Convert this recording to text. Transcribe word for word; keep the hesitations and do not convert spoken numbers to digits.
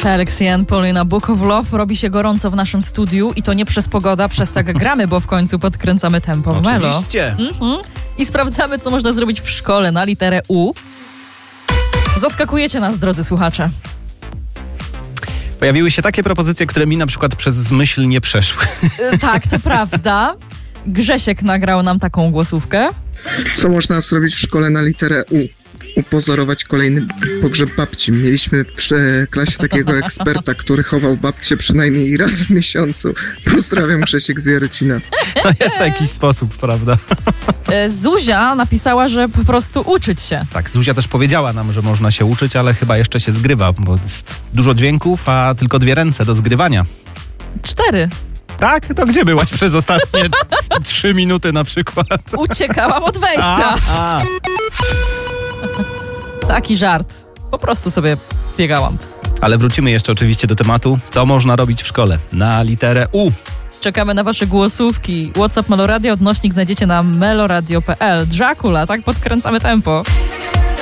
Felix Jan, Paulina, Book of Love. Robi się gorąco w naszym studiu i to nie przez pogoda, przez tak gramy, bo w końcu podkręcamy tempo w Melo. Oczywiście. Mhm. I sprawdzamy, co można zrobić w szkole na literę U. Zaskakujecie nas, drodzy słuchacze. Pojawiły się takie propozycje, które mi na przykład przez myśl nie przeszły. E, tak, to prawda. Grzesiek nagrał nam taką głosówkę. Co można zrobić w szkole na literę U? Upozorować kolejny pogrzeb babci. Mieliśmy w klasie takiego eksperta, który chował babcię przynajmniej raz w miesiącu. Pozdrawiam, Grzesiek z Jarocina. No jest to jakiś sposób, prawda? E, Zuzia napisała, że po prostu uczyć się. Tak, Zuzia też powiedziała nam, że można się uczyć, ale chyba jeszcze się zgrywa, bo jest dużo dźwięków, a tylko dwie ręce do zgrywania. Cztery. Tak? To gdzie byłaś przez ostatnie trzy minuty na przykład? Uciekałam od wejścia. A, a. Taki żart. Po prostu sobie biegałam. Ale wrócimy jeszcze oczywiście do tematu, co można robić w szkole na literę U. Czekamy na wasze głosówki. WhatsApp Meloradio, odnośnik znajdziecie na meloradio kropka p l. Dracula, tak podkręcamy tempo.